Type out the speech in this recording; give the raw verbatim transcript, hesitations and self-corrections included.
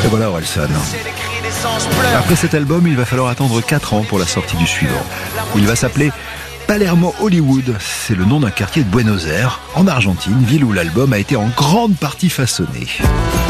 Et voilà Orelsan. Après cet album, il va falloir attendre quatre ans pour la sortie du suivant. Il va s'appeler Palermo Hollywood. C'est le nom d'un quartier de Buenos Aires, en Argentine, ville où l'album a été en grande partie façonné.